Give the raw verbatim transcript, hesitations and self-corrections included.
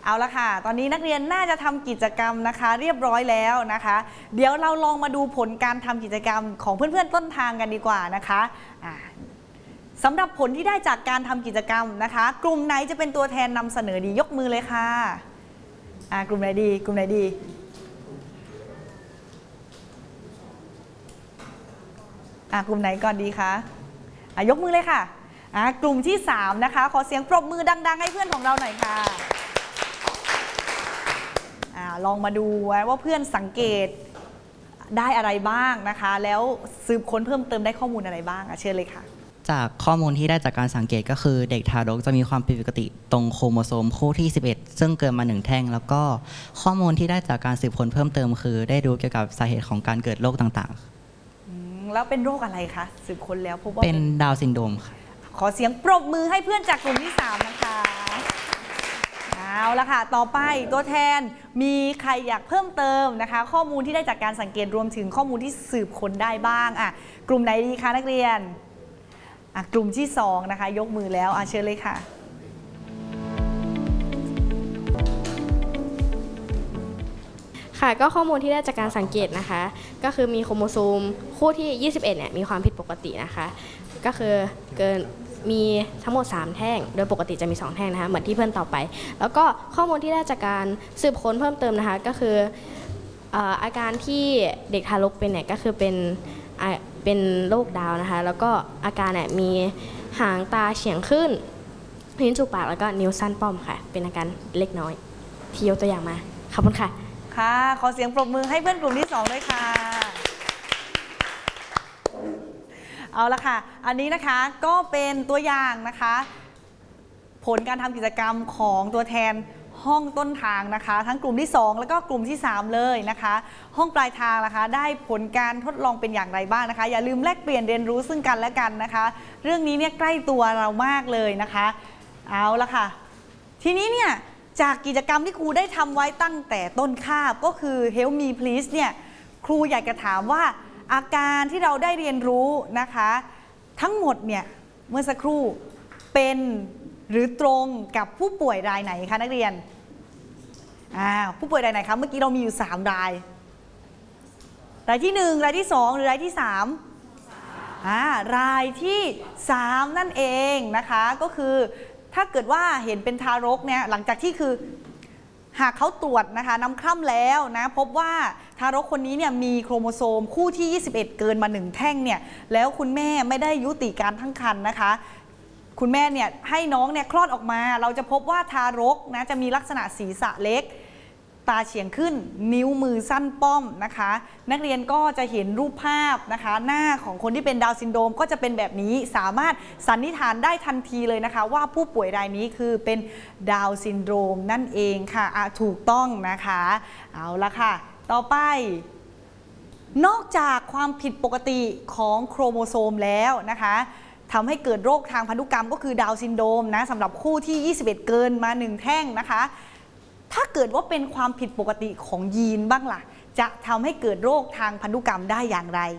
เอาละค่ะตอนนี้นักเรียนน่าจะทำกิจกรรมนะคะเรียบร้อยแล้วนะคะเดี๋ยวเราลองมาดูผลการทำกิจกรรมของเพื่อนๆต้นทางกันดีกว่านะคะสำหรับผลที่ได้จากการทำกิจกรรมนะคะกลุ่มไหนจะเป็นตัวแทนนำเสนอดียกมือเลยค่ะกลุ่มไหนดีกลุ่มไหนดีกลุ่มไหนก่อนดีคะยกมือเลยค่ะกลุ่มที่สามนะคะขอเสียงปรบมือดังๆให้เพื่อนของเราหน่อยค่ะลองมาดูว่าเพื่อนสังเกตได้อะไรบ้างนะคะแล้วสืบค้นเพิ่มเติมได้ข้อมูลอะไรบ้างเชิญเลยค่ะจากข้อมูลที่ได้จากการสังเกตก็คือเด็กทารกจะมีความผิดปกติตรงโครโมโซมคู่ที่สิบเอ็ดซึ่งเกินมาหนึ่งแท่งแล้วก็ข้อมูลที่ได้จากการสืบค้นเพิ่มเติมคือได้รู้เกี่ยวกับสาเหตุของการเกิดโรคต่างๆแล้วเป็นโรคอะไรคะสืบค้นแล้วพบว่าเป็นดาวน์ซินโดรมค่ะขอเสียงปรบมือให้เพื่อนจากกลุ่มที่สามนะคะเอาละค่ะต่อไปตัวแทนมีใครอยากเพิ่มเติมนะคะข้อมูลที่ได้จากการสังเกตรวมถึงข้อมูลที่สืบค้นได้บ้างอ่ะกลุ่มไหนดีคะนักเรียนอ่ะกลุ่มที่สองนะคะยกมือแล้วอ่ะเชิญเลยค่ะค่ะก็ข้อมูลที่ได้จากการสังเกตนะคะก็คือมีโครโมโซมคู่ที่ยี่สิบเอ็ดเนี่ยมีความผิดปกตินะคะก็คือเกินมีทั้งหมดสามแท่งโดยปกติจะมีสองแท่งนะคะเหมือนที่เพื่อนต่อไปแล้วก็ข้อมูลที่ได้จากการสืบค้นเพิ่มเติมนะคะก็คืออาการที่เด็กทารกเป็นเนี่ยก็คือเป็นเป็นโรคดาวนะคะแล้วก็อาการเนี่ยมีหางตาเฉียงขึ้นลิ้นจุกปากแล้วก็นิ้วสั้นป้อมค่ะเป็นอาการเล็กน้อยที่ยกตัวอย่างมาขอบคุณค่ะค่ะขอเสียงปรบมือให้เพื่อนกลุ่มที่สองด้วยค่ะเอาละค่ะอันนี้นะคะก็เป็นตัวอย่างนะคะผลการทำกิจกรรมของตัวแทนห้องต้นทางนะคะทั้งกลุ่มที่สองแล้วก็กลุ่มที่สามเลยนะคะห้องปลายทางนะคะได้ผลการทดลองเป็นอย่างไรบ้างนะคะอย่าลืมแลกเปลี่ยนเรียนรู้ซึ่งกันและกันนะคะเรื่องนี้เนี่ยใกล้ตัวเรามากเลยนะคะเอาละค่ะทีนี้เนี่ยจากกิจกรรมที่ครูได้ทำไว้ตั้งแต่ต้นคาบก็คือ Help Me Please เนี่ยครูอยากจะถามว่าอาการที่เราได้เรียนรู้นะคะทั้งหมดเนี่ยเมื่อสักครู่เป็นหรือตรงกับผู้ป่วยรายไหนคะนักเรียนอ่าผู้ป่วยรายไหนคะเมื่อกี้เรามีอยู่สามรายรายที่หนึ่งรายที่สองหรือรายที่สามอ่ารายที่สามนั่นเองนะคะก็คือถ้าเกิดว่าเห็นเป็นทารกเนี่ยหลังจากที่คือหากเขาตรวจนะคะน้ำคร่ำแล้วนะพบว่าทารกคนนี้เนี่ยมีโครโมโซมคู่ที่ยี่สิบเอ็ดเกินมาหนึ่งแท่งเนี่ยแล้วคุณแม่ไม่ได้ยุติการตั้งครรภ์นะคะคุณแม่เนี่ยให้น้องเนี่ยคลอดออกมาเราจะพบว่าทารกนะจะมีลักษณะศีรษะเล็กตาเฉียงขึ้นนิ้วมือสั้นป้อมนะคะนักเรียนก็จะเห็นรูปภาพนะคะหน้าของคนที่เป็นดาวน์ซินโดรมก็จะเป็นแบบนี้สามารถสันนิษฐานได้ทันทีเลยนะคะว่าผู้ป่วยรายนี้คือเป็นดาวน์ซินโดรมนั่นเองค่ะะถูกต้องนะคะเอาละค่ะต่อไปนอกจากความผิดปกติของโครโมโซมแล้วนะคะทำให้เกิดโรคทางพันธุกรรมก็คือดาวน์ซินโดรมนะสำหรับคู่ที่ยี่สิบเอ็ดเกินมาหนึ่งแท่งนะคะถ้าเกิดว่าเป็นความผิดปกติของยีนบ้างล่ะจะทำให้เกิดโรคทางพันธุกรรมได้อย่างไร